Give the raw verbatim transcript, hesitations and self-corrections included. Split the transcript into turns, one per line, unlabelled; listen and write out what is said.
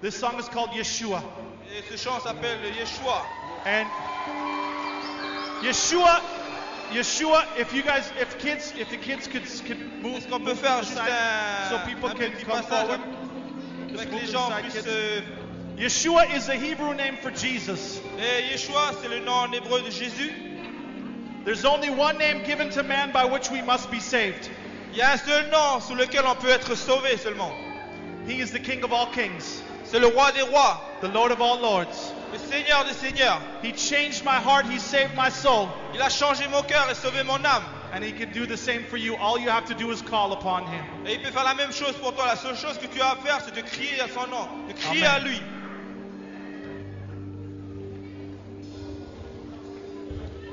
This song is called Yeshua.
Et ce chant s'appelle Yeshua.
And Yeshua, Yeshua, if you guys, if kids, if the kids could, could move,
Est-ce qu'on peut
move
faire
to the
juste
side
un,
so people
un
can
petit
come
passage
forward.
avec
Just
que
move
les
to
gens
the side,
puissent...
kids.
euh,
Yeshua is the Hebrew name for Jesus.
Et Yeshua, c'est le nom en hébreu de Jésus.
There's only one name given to man by which we must be saved.
Il y a un seul nom sous lequel on peut être sauvé seulement.
He is the King of all kings,
C'est le roi des rois,
the Lord of all lords.
le Seigneur des seigneurs.
He changed my heart, he saved my soul,
Il a changé mon cœur et sauvé mon âme.
and he can do the same for you. All you have to do is call upon him.
Et il peut faire la même chose pour toi. La seule chose que tu as à faire, c'est de crier à son nom, de crier
Amen.
à lui.